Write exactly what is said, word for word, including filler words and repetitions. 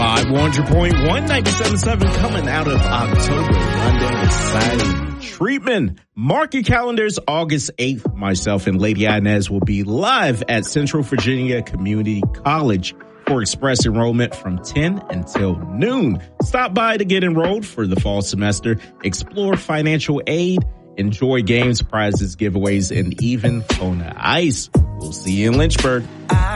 Vibe one hundred point one, ninety-seven point seven coming out of October, London with Silent Treatment. Mark your calendars, August eighth. Myself and Lady Inez will be live at Central Virginia Community College for express enrollment from ten until noon. Stop by to get enrolled for the fall semester, explore financial aid, enjoy games, prizes, giveaways, and even Kona Ice. We'll see you in Lynchburg.